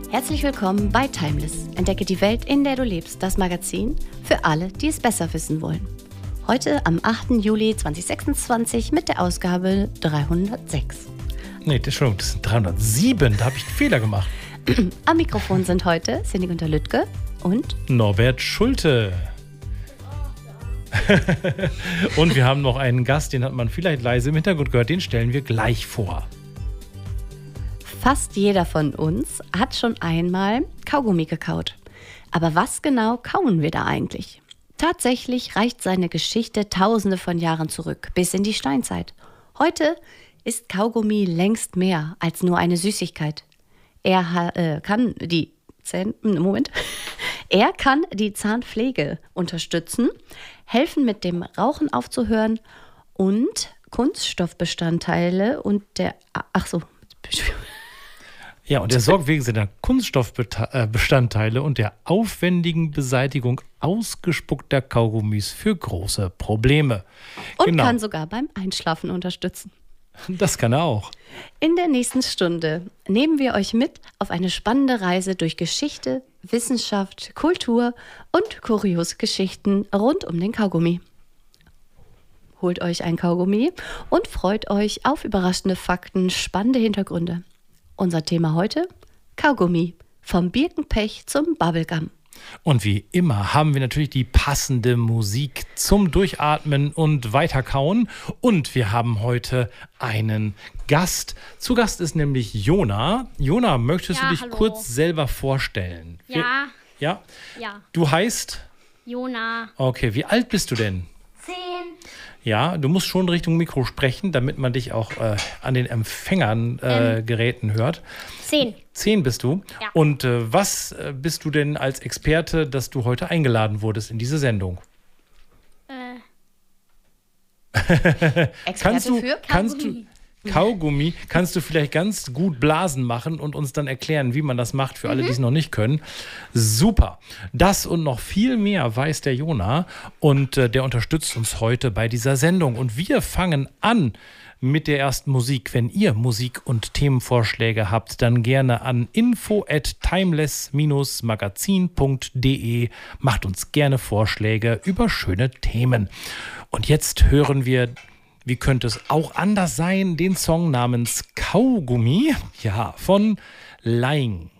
Herzlich willkommen bei Timeless. Entdecke die Welt, in der du lebst. Das Magazin für alle, die es besser wissen wollen. Heute am 8. Juli 2026 mit der Ausgabe 306. Nee, Entschuldigung, das sind 307. Da habe ich einen Fehler gemacht. Am Mikrofon sind heute Cindy Gunter Lüttke und Norbert Schulte. Und wir haben noch einen Gast, den hat man vielleicht leise im Hintergrund gehört. Den stellen wir gleich vor. Fast jeder von uns hat schon einmal Kaugummi gekaut. Aber was genau kauen wir da eigentlich? Tatsächlich reicht seine Geschichte Tausende von Jahren zurück, bis in die Steinzeit. Heute ist Kaugummi längst mehr als nur eine Süßigkeit. Er kann die Zahnpflege unterstützen, helfen mit dem Rauchen aufzuhören und Kunststoffbestandteile und Ja, und er sorgt wegen seiner Kunststoffbestandteile und der aufwendigen Beseitigung ausgespuckter Kaugummis für große Probleme. Und kann sogar beim Einschlafen unterstützen. Das kann er auch. In der nächsten Stunde nehmen wir euch mit auf eine spannende Reise durch Geschichte, Wissenschaft, Kultur und kuriose Geschichten rund um den Kaugummi. Holt euch ein Kaugummi und freut euch auf überraschende Fakten, spannende Hintergründe. Unser Thema heute: Kaugummi. Vom Birkenpech zum Bubblegum. Und wie immer haben wir natürlich die passende Musik zum Durchatmen und Weiterkauen. Und wir haben heute einen Gast. Zu Gast ist nämlich Jona. Jona, möchtest du dich kurz selber vorstellen? Ja. Ja? Ja. Du heißt? Jona. Okay, wie alt bist du denn? 10. Ja, du musst schon Richtung Mikro sprechen, damit man dich auch an den Empfängern Geräten hört. 10. 10 bist du. Ja. Und was bist du denn als Experte, dass du heute eingeladen wurdest in diese Sendung? Kaugummi, kannst du vielleicht ganz gut Blasen machen und uns dann erklären, wie man das macht, für alle, die es noch nicht können. Super. Das und noch viel mehr weiß der Jona und der unterstützt uns heute bei dieser Sendung. Und wir fangen an mit der ersten Musik. Wenn ihr Musik- und Themenvorschläge habt, dann gerne an info@timeless-magazin.de. Macht uns gerne Vorschläge über schöne Themen. Und jetzt hören wir, wie könnte es auch anders sein, den Song namens Kaugummi, ja, von Lying.